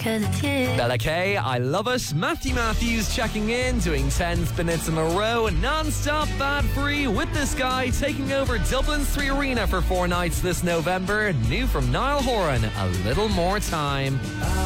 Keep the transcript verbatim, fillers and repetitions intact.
'cause it's you. Bella K, I love it. Matthew Matthews checking in, doing ten minutes in a row, non-stop bad-free with this guy taking over Dublin's Three Arena for four nights this November. New from Niall Horan, A Little More Time.